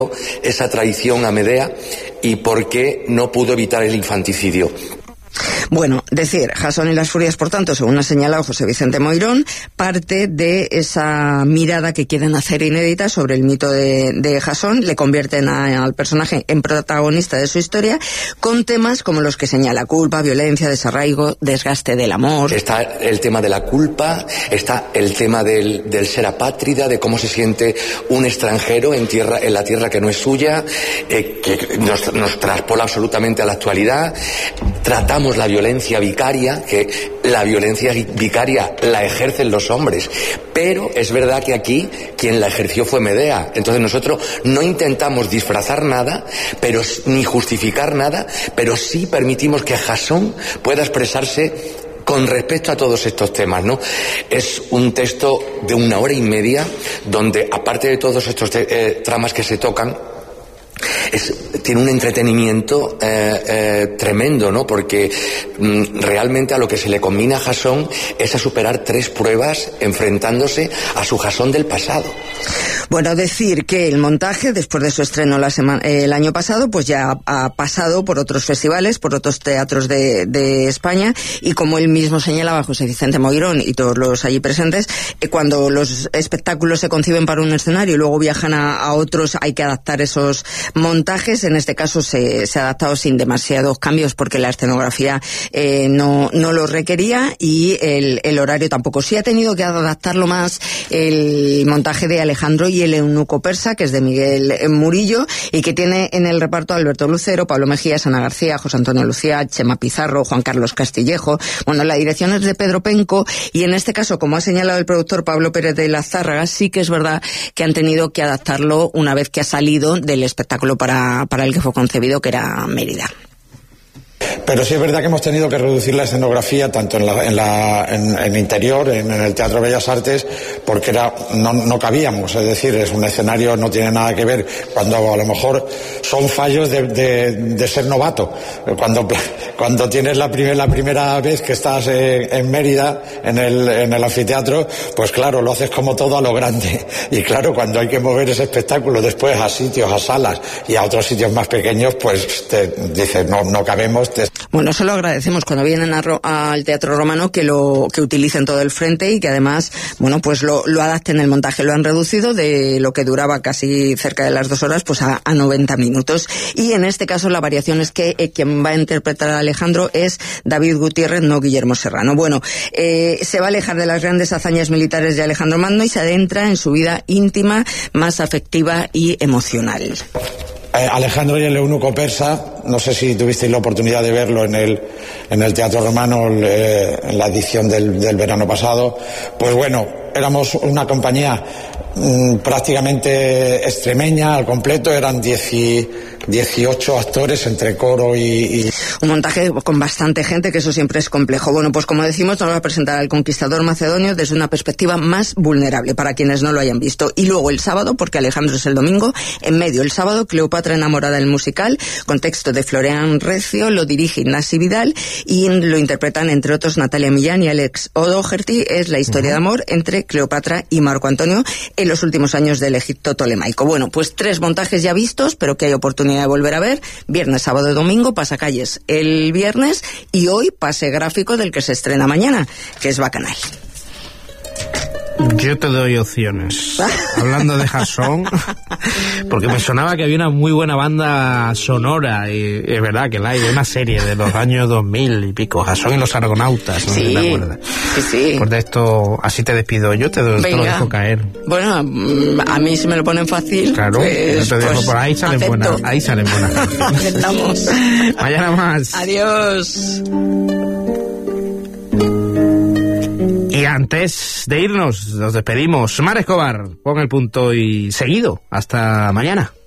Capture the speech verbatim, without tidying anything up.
esa traición a Medea y por qué no pudo evitar el infanticidio. Bueno, decir, Jasón y las furias, por tanto, según ha señalado José Vicente Moirón, parte de esa mirada que quieren hacer inédita sobre el mito de, de Jasón, le convierten a, al personaje en protagonista de su historia, con temas como los que señala: culpa, violencia, desarraigo, desgaste del amor. Está el tema de la culpa, está el tema del, del ser apátrida, de cómo se siente un extranjero en tierra, en la tierra que no es suya, eh, que nos, nos traspola absolutamente a la actualidad. Tratamos la violencia vicaria, que la violencia vicaria la ejercen los hombres, pero es verdad que aquí quien la ejerció fue Medea. Entonces nosotros no intentamos disfrazar nada, pero ni justificar nada, pero sí permitimos que Jasón pueda expresarse con respecto a todos estos temas, ¿no? Es un texto de una hora y media donde, aparte de todos estos eh, tramas que se tocan, Es, tiene un entretenimiento eh, eh, tremendo, ¿no? Porque mm, realmente a lo que se le combina a Jasón es a superar tres pruebas enfrentándose a su Jasón del pasado. Bueno, decir que el montaje, después de su estreno la semana, eh, el año pasado, pues ya ha, ha pasado por otros festivales, por otros teatros de, de España, y como él mismo señalaba, José Vicente Moirón y todos los allí presentes, eh, cuando los espectáculos se conciben para un escenario y luego viajan a, a otros, hay que adaptar esos montajes. En este caso se, se ha adaptado sin demasiados cambios porque la escenografía eh, no, no lo requería, y el, el horario tampoco. Sí ha tenido que adaptarlo más el montaje de Alejandro y el eunuco persa, que es de Miguel Murillo, y que tiene en el reparto a Alberto Lucero, Pablo Mejías, Ana García, José Antonio Lucía, Chema Pizarro, Juan Carlos Castillejo. Bueno, la dirección es de Pedro Penco, y en este caso, como ha señalado el productor Pablo Pérez de la Zárraga, sí que es verdad que han tenido que adaptarlo una vez que ha salido del espectáculo para, para el que fue concebido, que era Mérida. Pero sí es verdad que hemos tenido que reducir la escenografía tanto en la, en la en, en interior, en, en el Teatro Bellas Artes, porque era no, no cabíamos, es decir, es un escenario, no tiene nada que ver, cuando a lo mejor son fallos de, de, de ser novato, cuando cuando tienes la, primer, la primera vez que estás en, en Mérida, en el, en el anfiteatro, pues claro, lo haces como todo a lo grande, y claro, cuando hay que mover ese espectáculo después a sitios, a salas y a otros sitios más pequeños, pues te dices, no, no cabemos. Te... Bueno, eso lo agradecemos cuando vienen a, al Teatro Romano, que lo que utilicen todo el frente y que además, bueno, pues lo, lo adapten el montaje. Lo han reducido de lo que duraba casi cerca de las dos horas, pues a, a noventa minutos. Y en este caso la variación es que eh, quien va a interpretar a Alejandro es David Gutiérrez, no Guillermo Serrano. Bueno, eh, se va a alejar de las grandes hazañas militares de Alejandro Magno y se adentra en su vida íntima, más afectiva y emocional. Eh, Alejandro y el eunuco persa, no sé si tuvisteis la oportunidad de verlo en el en el Teatro Romano, eh, en la edición del, del verano pasado. Pues bueno, éramos una compañía mmm, prácticamente extremeña al completo, eran dieciocho actores entre coro y, y... Un montaje con bastante gente, que eso siempre es complejo. Bueno, pues como decimos, nos va a presentar al conquistador macedonio desde una perspectiva más vulnerable, para quienes no lo hayan visto. Y luego el sábado, porque Alejandro es el domingo, en medio el sábado, Cleopatra enamorada, el musical, con texto de Florian Recio, lo dirige Ignasi Vidal y lo interpretan entre otros Natalia Millán y Alex O'Doherty. Es la historia uh-huh. de amor entre Cleopatra y Marco Antonio en los últimos años del Egipto tolemaico. Bueno, pues tres montajes ya vistos, pero que hay oportunidad de volver a ver. Viernes, sábado y domingo, pasacalles el viernes, y hoy pase gráfico del que se estrena mañana, que es Bacanal. Yo te doy opciones. Hablando de Jasón, porque me sonaba que había una muy buena banda sonora, y es verdad que la hay, de una serie de los años dos mil y pico, Jasón y los Argonautas, ¿no? Sí, ¿te acuerdas? Sí, sí. Pues de esto, así te despido yo, te, te lo dejo caer. Bueno, a mí si me lo ponen fácil, claro, pues, yo te dejo pues por ahí, salen buenas, ahí salen buenas canciones. Aceptamos. Mañana más. Adiós. Y antes de irnos, nos despedimos. Mar Escobar, pon el punto y seguido. Hasta mañana.